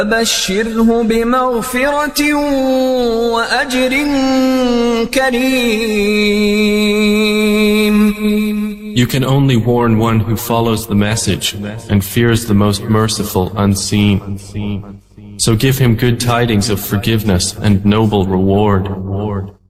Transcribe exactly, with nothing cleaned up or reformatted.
فبشره بمغفرة وأجر كريم. You can only warn one who follows the message and fears the most merciful unseen. So give him good tidings of forgiveness and noble reward.